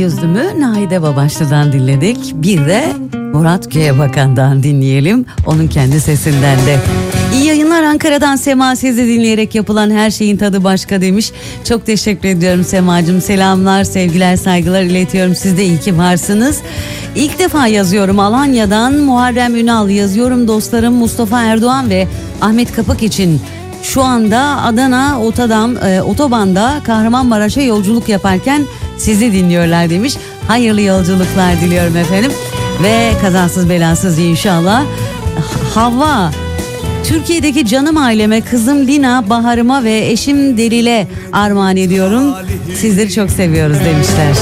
Yüzdüm'ü Nahide Babaşlı'dan dinledik. Bir de Murat Göğebakan'dan dinleyelim. Onun kendi sesinden de. İyi yayınlar Ankara'dan Sema, sizi dinleyerek yapılan her şeyin tadı başka demiş. Çok teşekkür ediyorum Semacığım. Selamlar, sevgiler, saygılar iletiyorum. Siz de iyi ki varsınız. İlk defa yazıyorum Alanya'dan Muharrem Ünal. Yazıyorum dostlarım Mustafa Erdoğan ve Ahmet Kapak için. Şu anda Adana otobanda Kahramanmaraş'a yolculuk yaparken sizi dinliyorlar demiş. Hayırlı yolculuklar diliyorum efendim. Ve kazasız belasız inşallah. Havva, Türkiye'deki canım aileme, kızım Lina, Bahar'ıma ve eşim Delil'e armağan ediyorum. Sizleri çok seviyoruz demişler.